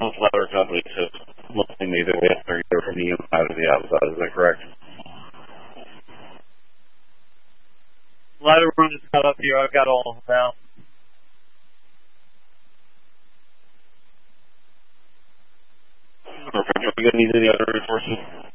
most ladder companies have mostly made their way up there either from the inside or the outside. Is that correct? Ladder run just got up here. I've got all of them now. Perfect. Are we going to need any other reinforcements?